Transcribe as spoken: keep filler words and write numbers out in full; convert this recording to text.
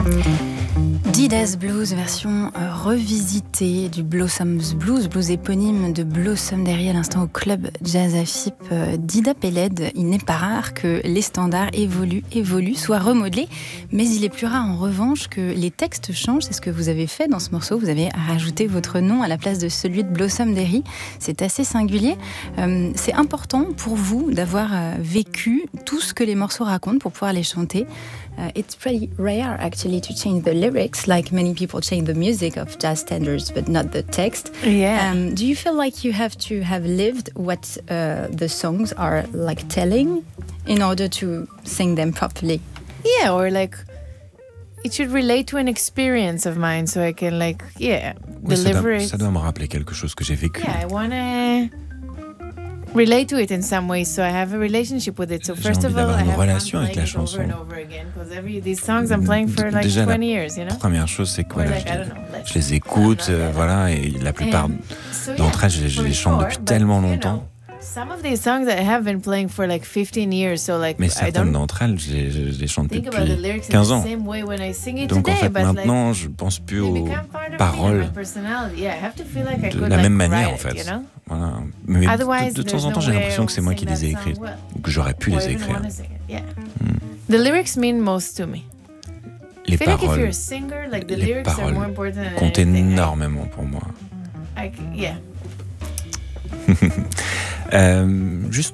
Dida's Blues, version euh, revisitée du Blossoms Blues, blues éponyme de Blossom Derry à l'instant au club Jazz à Fippe. Euh, Dida Peled, il n'est pas rare que les standards évoluent, évoluent, soient remodelés, mais il est plus rare en revanche que les textes changent. C'est ce que vous avez fait dans ce morceau. Vous avez rajouté votre nom à la place de celui de Blossom Derry. C'est assez singulier. Euh, c'est important pour vous d'avoir euh, vécu tout ce que les morceaux racontent pour pouvoir les chanter. Uh, it's pretty rare actually to change the lyrics, like many people change the music of jazz standards, but not the text. Yeah. Um, do you feel like you have to have lived what uh, the songs are like telling in order to sing them properly? Yeah, or like it should relate to an experience of mine, so I can like yeah Oui, ça, deliver doit, it. ça doit me rappeler quelque chose que j'ai vécu. Yeah, I wanna relate to it in some way, so I have a relationship with it. So J'ai first envie of all, d'avoir I une have relation fun avec la playing it over chanson. and over again, because every these songs I'm playing for like Déjà, twenty la years, you know. Première chose, c'est que Or voilà, like, je, I don't know, let's- je les écoute, I'm not euh, that- voilà, et la plupart And so, yeah, d'entre elles, je, les- je for les chante sure, depuis but, tellement you longtemps. know, some of these songs I have been playing for like fifteen years, so like Mais I certaines don't d'entre elles, je les, je les chante think about the depuis lyrics in quinze the ans. same way when I sing it Donc en today, fait, but like maintenant, je pense plus they aux become part of me and paroles my personality. Yeah, I have to feel like I de could la like même manière, write en fait. it, you know? Voilà. Mais Otherwise, de, de temps there's en no temps, j'ai way l'impression I que c'est will moi sing qui les ai that song écrites, well. ou que j'aurais pu Or les even écrire. wanna sing it, yeah. The lyrics mean most to me. Les I feel like if you're paroles a singer, like the les lyrics are paroles more important than comptent anything. énormément pour moi. I, I, yeah. Euh, juste